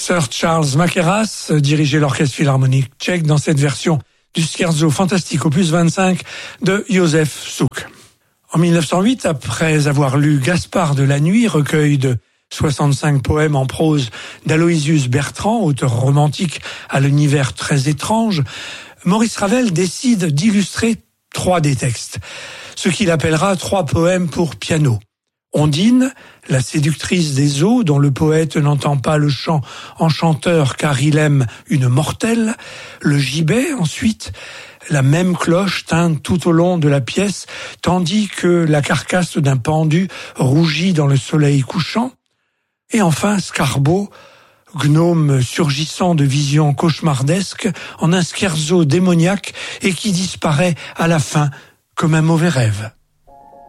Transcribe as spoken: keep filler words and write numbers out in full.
Sir Charles Mackerras dirigeait l'orchestre philharmonique tchèque dans cette version du Scherzo fantastique opus vingt-cinq de Josef Suk. En mille neuf cent huit, après avoir lu Gaspard de la Nuit, recueil de soixante-cinq poèmes en prose d'Aloysius Bertrand, auteur romantique à l'univers très étrange, Maurice Ravel décide d'illustrer trois des textes, ce qu'il appellera trois poèmes pour piano. Ondine, la séductrice des eaux, dont le poète n'entend pas le chant enchanteur car il aime une mortelle. Le gibet, ensuite, la même cloche teinte tout au long de la pièce, tandis que la carcasse d'un pendu rougit dans le soleil couchant. Et enfin, Scarbo, gnome surgissant de visions cauchemardesques en un scherzo démoniaque et qui disparaît à la fin comme un mauvais rêve.